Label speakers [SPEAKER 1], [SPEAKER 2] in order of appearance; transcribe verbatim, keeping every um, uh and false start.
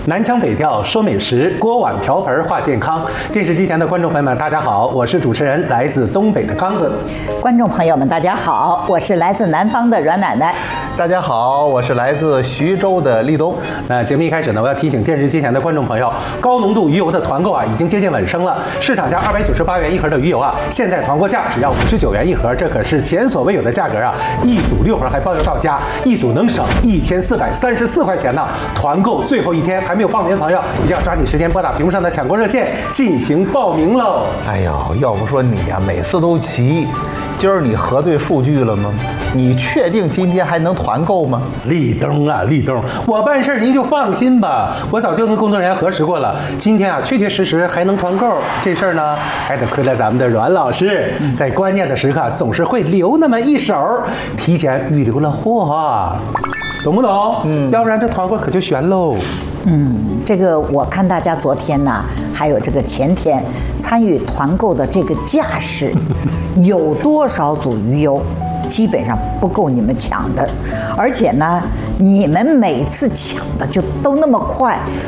[SPEAKER 1] 南腔北调说美食，锅碗瓢盆话健康。电视机前的观众朋友们，大家好，我是主持人来自东北的刚子。
[SPEAKER 2] 观众朋友们，大家好，我是来自南方的阮奶奶。
[SPEAKER 3] 大家好，我是来自徐州的立冬。
[SPEAKER 1] 那节目一开始呢，我要提醒电视机前的观众朋友，高浓度鱼油的团购啊，已经接近尾声了。市场价二百九十八元一盒的鱼油啊，现在团购价只要五十九元一盒，这可是前所未有的价格啊！一组六盒还包邮到家，一组能省一千四百三十四块钱呢。团购最后一天，还没有报名的朋友，一定要抓紧时间拨打屏幕上的抢购热线进行报名喽！
[SPEAKER 3] 哎呦，要不说你呀、啊，每次都急。今儿你核对数据了吗？你确定今天还能团购吗？
[SPEAKER 1] 立冬啊，立冬，我办事您就放心吧，我早就跟工作人员核实过了，今天啊确确实实还能团购。这事儿呢，还得亏了咱们的阮老师，在关键的时刻总是会留那么一手，提前预留了货，懂不懂？嗯，要不然这团购可就悬喽。
[SPEAKER 2] 嗯，这个我看大家昨天呢，还有这个前天参与团购的这个架势，有多少组鱼油，基本上不够你们抢的，而且呢，你们每次抢的就都那么快。